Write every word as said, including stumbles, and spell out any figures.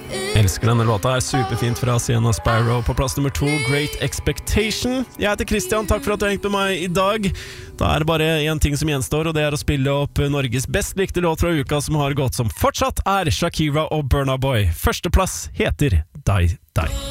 Elsker denne låta, er superfint fra Sienna Sparrow. På plass nummer to, Great Expectation. Jeg heter Christian, takk for at du har hengt med meg i dag. Da er det bare en ting som gjenstår, og det er å spille opp Norges best likte låt fra uka som har gått, som fortsatt er Shakira og Burna Boy. Førsteplass heter Die Die.